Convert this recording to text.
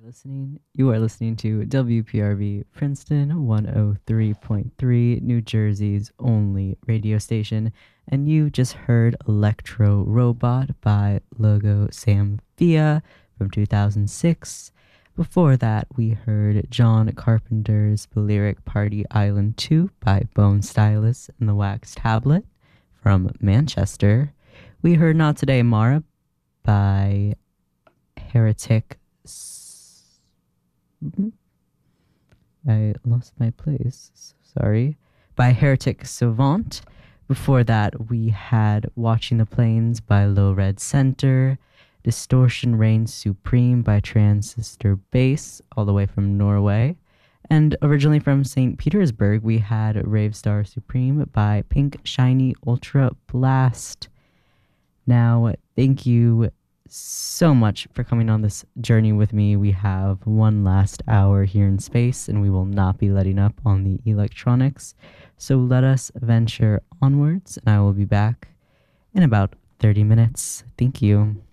listening. You are listening to WPRV Princeton 103.3, New Jersey's only radio station, and you just heard Electro Robot by Logo Samphia from 2006. Before that, we heard John Carpenter's Balearic Party Island 2 by Bone Stylus and the Wax Tablet from Manchester. We heard Not Today Mara by Heretic. I lost my place. Sorry. By Heretic Savant. Before that, we had Watching the Plains by Low Red Center, Distortion Reigns Supreme by Transistor Bass, all the way from Norway. And originally from St. Petersburg, we had Rave Star Supreme by Pink Shiny Ultra Blast. Now, thank you so much for coming on this journey with me. We have one last hour here in space, and we will not be letting up on the electronics. So let us venture onwards, and I will be back in about 30 minutes. Thank you.